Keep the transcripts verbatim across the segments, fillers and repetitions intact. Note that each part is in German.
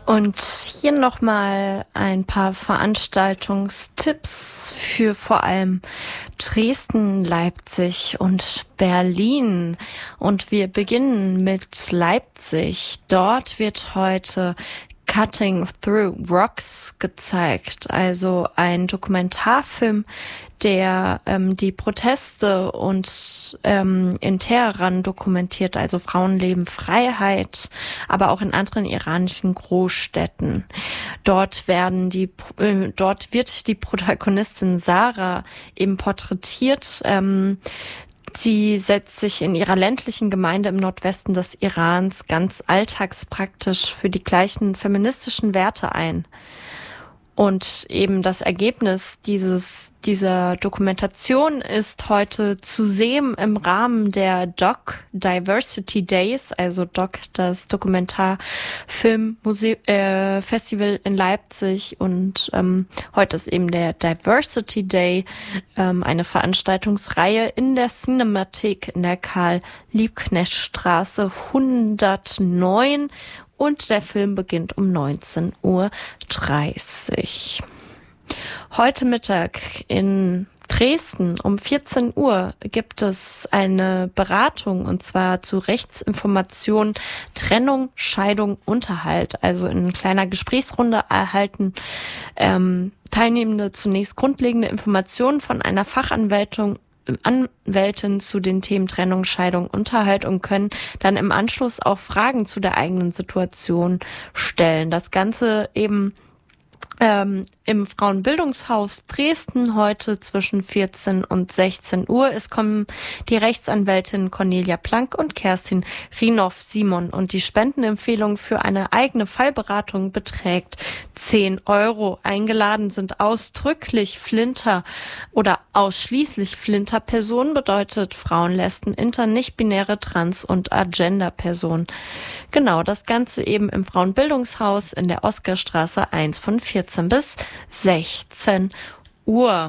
Und hier nochmal ein paar Veranstaltungstipps für vor allem Dresden, Leipzig und Berlin. Und wir beginnen mit Leipzig. Dort wird heute Cutting Through Rocks gezeigt, also ein Dokumentarfilm, der ähm, die Proteste und ähm, in Teheran dokumentiert, also Frauenleben, Freiheit, aber auch in anderen iranischen Großstädten. Dort werden die, äh, dort wird die Protagonistin Sarah eben porträtiert. Ähm, Sie setzt sich in ihrer ländlichen Gemeinde im Nordwesten des Irans ganz alltagspraktisch für die gleichen feministischen Werte ein. Und eben das Ergebnis dieses, dieser Dokumentation ist heute zu sehen im Rahmen der Doc Diversity Days, also Doc, das Dokumentarfilm-Festival äh, in Leipzig. Und ähm, heute ist eben der Diversity Day, ähm, eine Veranstaltungsreihe in der Cinemathek in der Karl-Liebknecht-Straße hundertneun. Und der Film beginnt um neunzehn Uhr dreißig. Heute Mittag in Dresden um vierzehn Uhr gibt es eine Beratung, und zwar zu Rechtsinformation, Trennung, Scheidung, Unterhalt. Also in kleiner Gesprächsrunde erhalten ähm, Teilnehmende zunächst grundlegende Informationen von einer Fachanwältin Anwältin zu den Themen Trennung, Scheidung, Unterhalt und können dann im Anschluss auch Fragen zu der eigenen Situation stellen. Das Ganze eben ähm, im Frauenbildungshaus Dresden heute zwischen vierzehn und sechzehn Uhr. Es kommen die Rechtsanwältin Cornelia Plank und Kerstin Rinoff-Simon, und die Spendenempfehlung für eine eigene Fallberatung beträgt zehn Euro. Eingeladen sind ausdrücklich Flinter oder ausschließlich Flinter-Personen, bedeutet Frauen, Lesben, Inter-, nicht-binäre, Trans- und Agender-Personen. Genau, das Ganze eben im Frauenbildungshaus in der Oskarstraße eins von vierzehn bis sechzehn Uhr.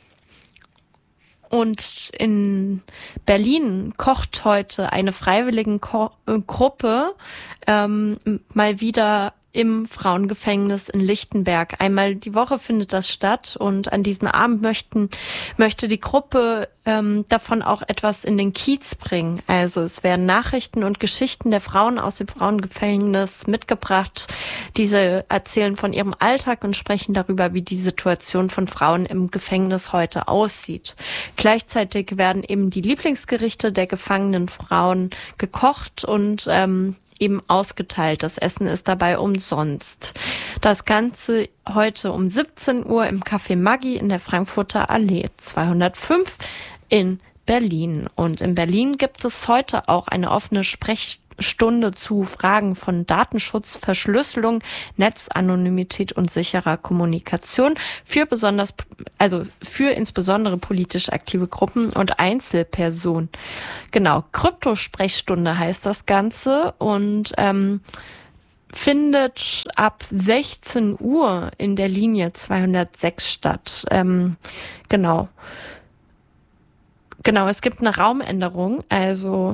Und in Berlin kocht heute eine Freiwilligengruppe ähm, mal wieder im Frauengefängnis in Lichtenberg. Einmal die Woche findet das statt, und an diesem Abend möchten, möchte die Gruppe ähm, davon auch etwas in den Kiez bringen. Also es werden Nachrichten und Geschichten der Frauen aus dem Frauengefängnis mitgebracht. Diese erzählen von ihrem Alltag und sprechen darüber, wie die Situation von Frauen im Gefängnis heute aussieht. Gleichzeitig werden eben die Lieblingsgerichte der gefangenen Frauen gekocht und ähm, eben ausgeteilt. Das Essen ist dabei umsonst. Das Ganze heute um siebzehn Uhr im Café Maggi in der Frankfurter Allee zweihundertfünf in Berlin. Und in Berlin gibt es heute auch eine offene Sprechstunde zu Fragen von Datenschutz, Verschlüsselung, Netzanonymität und sicherer Kommunikation für besonders, also für insbesondere politisch aktive Gruppen und Einzelpersonen. Genau, Kryptosprechstunde heißt das Ganze, und ähm, findet ab sechzehn Uhr in der Linie zweihundertsechs statt. Ähm, genau. Genau, es gibt eine Raumänderung, also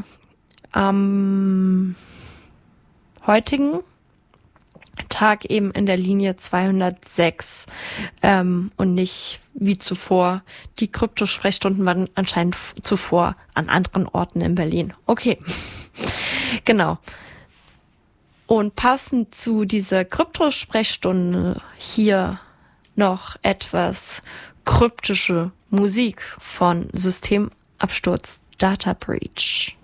am heutigen Tag eben in der Linie zweihundertsechs ähm, und nicht wie zuvor. Die Kryptosprechstunden waren anscheinend f- zuvor an anderen Orten in Berlin. Okay, genau. Und passend zu dieser Kryptosprechstunde hier noch etwas kryptische Musik von Systemabsturz Data Breach.